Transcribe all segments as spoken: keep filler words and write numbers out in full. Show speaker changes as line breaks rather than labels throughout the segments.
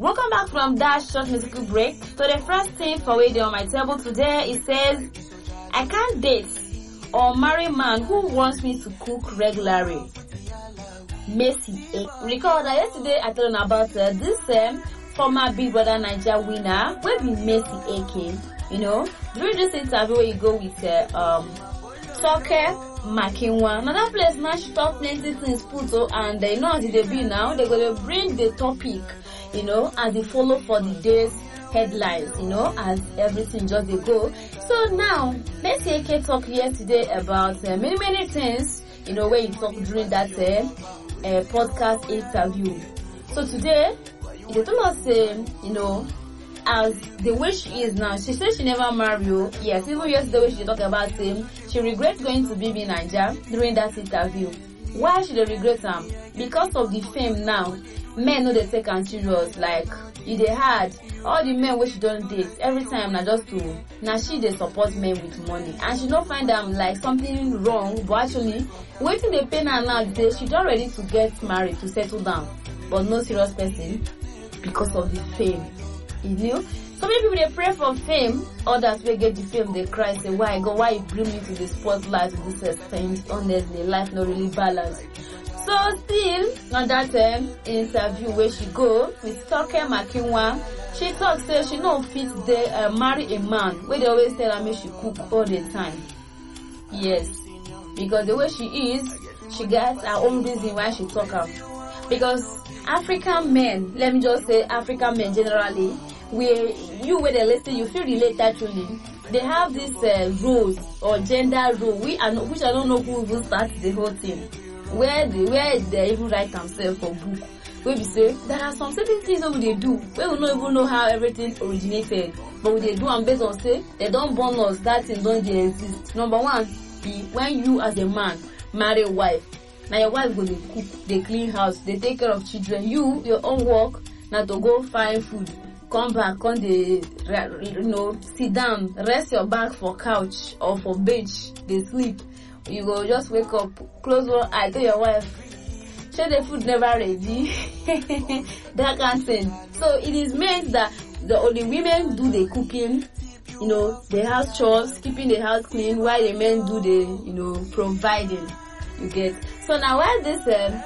Welcome back from that short musical break. So the first thing for waiting on my table today, it says, I can't date or marry man who wants me to cook regularly. Messi. Recall that yesterday I told you about uh, this um, former Big Brother Nigeria winner, where be Messi A K. You know, during this interview where you go with uh, um, Toke Makinwa. Another place now she talk plenty things put oh, and they know as they be now, they're gonna bring the topic, you know, as they follow for the day's headlines, you know, as everything just they go. So now, let's say A K talk yesterday about uh, many many things, you know, where you talk during that uh, uh, podcast interview. So today, they told us, uh, you know, as the way she is now, she said she never married you. Yes, even yesterday when she talked about him, she regrets going to B B Nigeria during that interview. Why should they regret him? Because of the fame now. Men know they take and serious. Like, if they had all the men which she don't date, every time now just to, now she they support men with money. And she don't find them like something wrong, but actually, waiting they pay her now, they, she don't ready to get married, to settle down. But no serious person because of the fame. You know, so many people they pray for fame, others will get the fame, they cry, say, why God, why you bring me to the spotlight to this extent? Honestly, life not really balanced. So still, on that um, interview where she go with Toke Makinwa, she talks, say she no fit they uh, marry a man where they always tell her me she cook all the time. Yes, because the way she is, she gets her own reason why she talk up. Because African men, let me just say African men generally, where you where they listen, you feel related actually. They have this uh, roles or gender role, we are which I don't know who even started the whole thing. Where they where they even write themselves for book. Where we say there are some certain things that we they do. We will not even know how everything originated, but we they do and based on say they don't born us that thing don't they exist. Number one, be when you as a man marry a wife. Now your wife go to cook, they clean house, they take care of children. You your own work now to go find food. Come back, come they, you know, sit down, rest your back for couch or for bench, they sleep. You go just wake up, close one eye, tell your wife, share the food never ready, that kind of thing. So it is meant that the only women do the cooking, you know, the house chores, keeping the house clean, while the men do the, you know, providing. You get. So now while this um,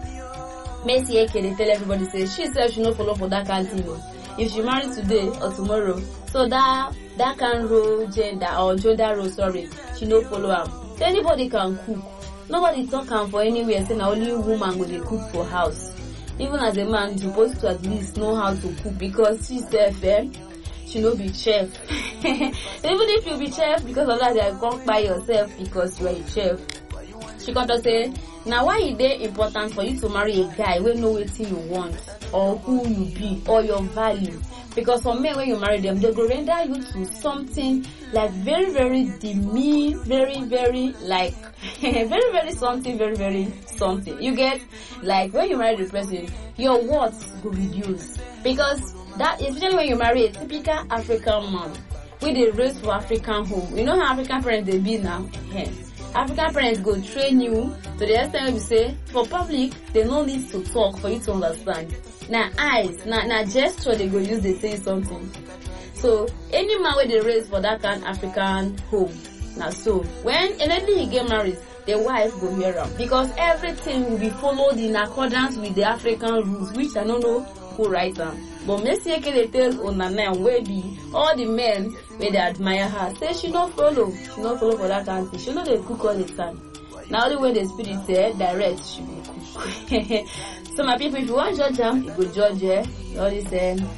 Messi A K, they tell everybody, say she said she not follow for that kind of thing. If she married today or tomorrow, so that that can role gender or gender role, sorry, she no follow up. So anybody can cook. Nobody talk am for anywhere saying only woman go dey cook for house. Even as a man, you're supposed to at least know how to cook because she self, eh, she no be chef. Even if you be chef, because of that, you can't buy yourself because you are a chef. She got to say, now why is it important for you to marry a guy when know what you want or who you be or your value? Because for men, when you marry them, they go render you to something like very, very demean, very, very like, very, very something, very, very something. You get, like when you marry the person, your words will reduce. Because that, especially when you marry a typical African man, with the raised for African home. You know how African parents they be now? Yeah. African parents go train you to the extent we say, for public, they no need to talk for you to understand. Now eyes, now, now gesture they go use, they say something. So, any man where they raise for that kind of African home, now so, when immediately he get married, the wife go hear him. Because everything will be followed in accordance with the African rules, which I don't know who write them. But Messi A K they tell Onana where be all the men where they admire her, say she not follow, she not follow for that kind of thing. She know they cook all the time. Now only when the spirit say direct, she will cook. So my people, if you want to judge them, you go judge her. Yeah? All this um,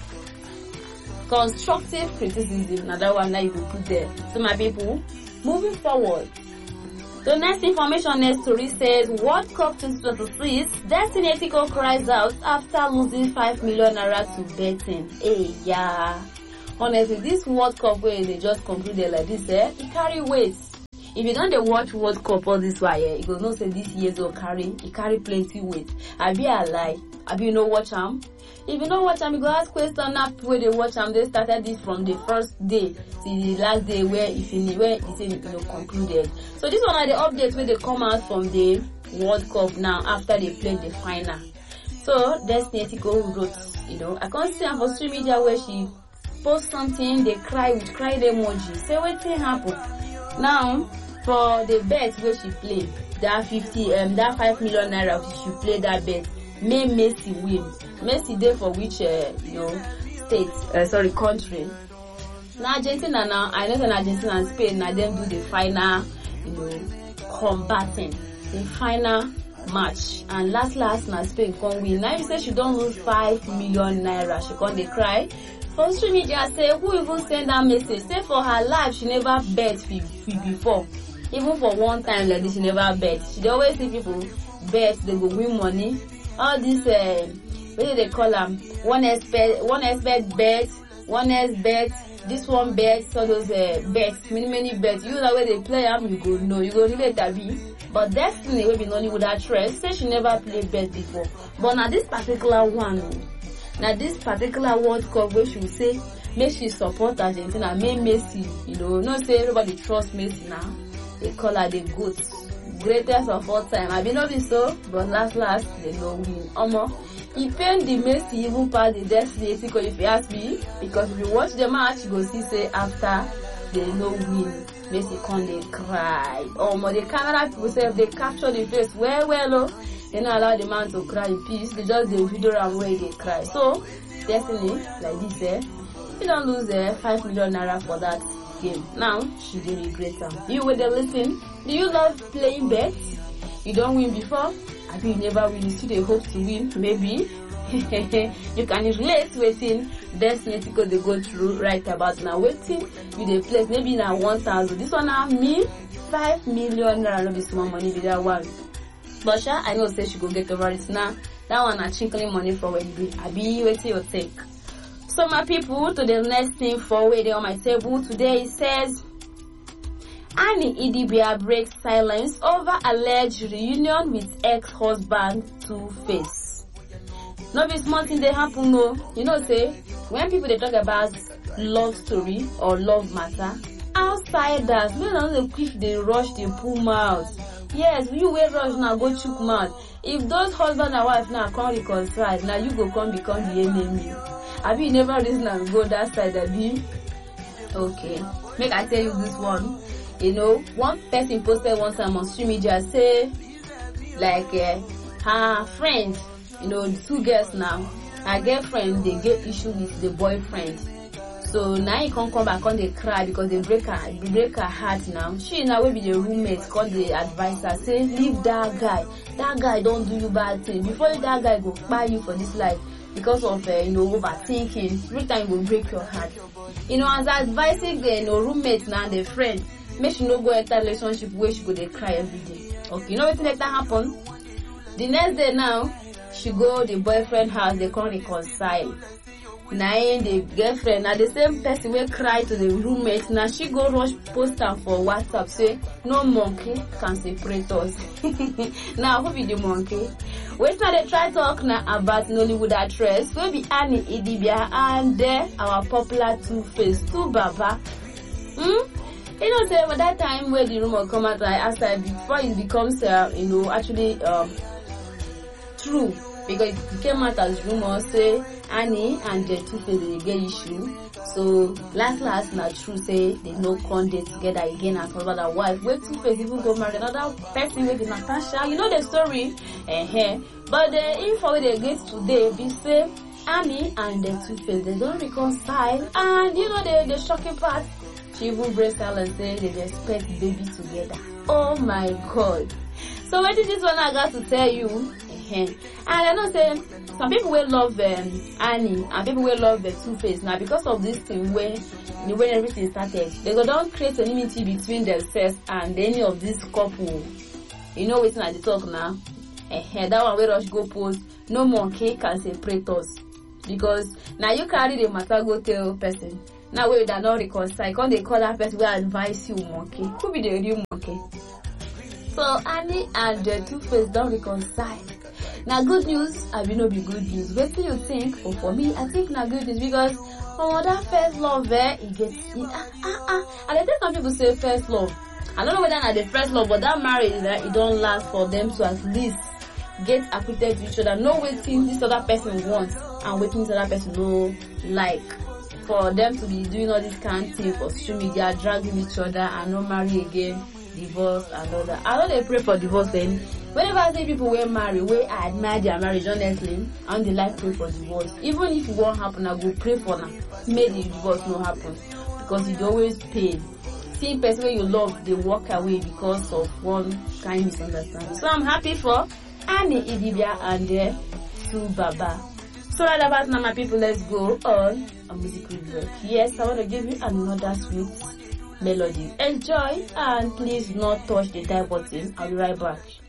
constructive criticism, another one that you will put there. So my people, moving forward. The next information next story says World Cup twenty twenty-six, Destiny Etiko cries out after losing five million naira to betting. Hey, yeah. Honestly, this World Cup where they just concluded like this, eh, it carry weight. If you don't watch World Cup all this way, eh, you go know say this year's will carry, it carry plenty weight. I be a lie. I be you know watch them. If you don't watch them, you go ask question up where they watch them. They started this from the first day till the last day where if you where it's you know concluded. So this one are the updates where they come out from the World Cup now after they played the final. So Destiny Etiko wrote, you know, I can't see her for social media where she post something, they cry with cry emoji. Say what thing happen? Now for the bet where she played, that fifty um that five million naira she play that bet, may Messi win. Messi there for which uh, you know state, uh, sorry country. Now Argentina now I know that Argentina and Spain now them do the final, you know, combating the final match, and last last now Spain can win. Now you say she don't lose five million naira, she can't they cry. For social media say who even send that message? Say for her life she never bet before. Even for one time like this she never bet. She always see people bet they go win money. All this uh, what do they call them? One expert, one expert bet, one else bet, this one bet, so those uh, bets, many many bets. You know where they play them, you go know, you go really be. But Destiny will be Nollywood actress say she never played bet before. But now this particular one. Now this particular World Cup where she will say, make she support Argentina, make Messi, you know, not say everybody trust Messi now. They call her the GOAT, greatest of all time. I may not be so, but last last they no win. Omo, he pain the Messi even pass the Destiny Etiko if you ask me, because if you watch the match, you go see say after they no win, Messi come they cry. Omo, the camera people say if they capture the face well well oh. They don't allow the man to cry in peace. They just the video and where they cry. So, Destiny, like this, eh, you don't lose eh, five million naira for that game. Now, she didn't regret them. You with the listen, do you love playing bets? You don't win before? I think you never win. You still they hope to win. Maybe. You can relate waiting. Destiny because they go through right about now. Waiting with the place. Maybe now one thousand. This one now me five million naira. No be small money with that one. But sure, I know say she go get over it now. That one are chinkling money for when we I be waiting your take. So my people, to the next thing for waiting on my table today, it says Annie Idibia breaks silence over alleged reunion with ex-husband Two-Face. No be small thing they happen no. You know say when people they talk about love story or love matter, outsiders no no they quick they rush they pull mouth. Yes, you will rush now, go chook mouth. If those husband and wife now can't reconcile, now you go come become the enemy. Have you never reason and go that side, Abi? Okay. Make I tell you this one. You know, one person posted one time on social media say, like, uh, her friend, you know, the two girls now, her girlfriend, they get issue with the boyfriend. So now he can't come back on they cry because they break her, they break her heart now. She now will be the roommate called the advisor say leave that guy. That guy don't do you bad thing. Before that guy go buy you for this life because of uh, you know overthinking. Every time will break your heart. You know as advising the you know, roommate now and the friend, make she no go enter relationship where she go they cry every day. Okay, you know what like that happen? The next day now she go the boyfriend house they can't reconcile. Now the girlfriend, now the same person will cry to the roommate. Now she go rush post am for WhatsApp say no monkey can separate us. Now who be the monkey? We now they try talk now about Nollywood actress. Will be Annie Idibia and uh, our popular Two-Face, Two Baba. Hmm. You know say by that time where the rumor come out, I asked her before it becomes uh, you know actually um true. Because it came out as rumor say Annie and the Two-Face they get issue. So last last not true say they no con date together again as husband and wife. Where Two-Face even go marry another person with Natasha. You know the story. Uh-huh. But the info they get today be say Annie and the Two-Face they don't reconcile, and you know the the shocking part, she even breaks silence and say they expect baby together. Oh my god. So what is this one I got to tell you? And I know say some people will love um, Annie and people will love the Two-Face now because of this thing where when everything started they go don't create enmity between themselves and any of this couple. You know what's at the talk now? And that one where rush go post no monkey can separate us because now you carry the matter go tell person. Now we are not reconcile, can't they call that person will advise you monkey? Who be the real monkey? So Annie and the Two-Face don't reconcile. Now good news, I will not be good news. What do you think? Or for me, I think now good news because oh that first love eh, it gets it, ah ah ah. And I think some people say first love. I don't know whether not the first love, but that marriage that eh, it don't last for them to at least get acquainted with each other, know wetin this other person wants and wetin this other person no like. For them to be doing all this kind of thing for social media, dragging each other and not marry again, divorce and all that. I know they pray for divorce then. Whenever I see people wey marry, wey I admire their marriage honestly, and they like pray for divorce. Even if it won't happen, I go pray for them. Make the divorce no happen. Because it always pain. Seeing person wey you love, they walk away because of one kind misunderstanding. So I'm happy for Annie Idibia and uh, Sue Baba. So right about now, my people, let's go on a musical break. Yes, I want to give you another sweet melody. Enjoy and please not touch the dial button. I'll be right back.